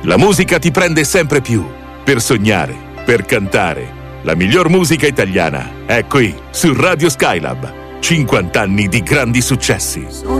La musica ti prende sempre più. Per sognare, per cantare. La miglior musica italiana è qui, su Radio Skylab. 50 anni di grandi successi.